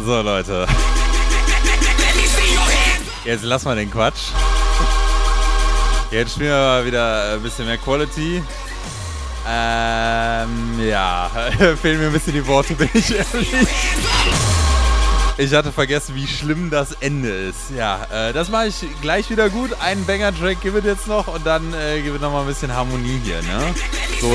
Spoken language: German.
So, Leute. Jetzt lassen wir den Quatsch. Jetzt spielen wir mal wieder ein bisschen mehr Quality. Ja, fehlen mir ein bisschen die Worte, bin ich ehrlich. Ich hatte vergessen, wie schlimm das Ende ist. Ja, das mache ich gleich wieder gut. Einen Banger-Track gibt es jetzt noch und dann gibt es nochmal ein bisschen Harmonie hier, ne? So.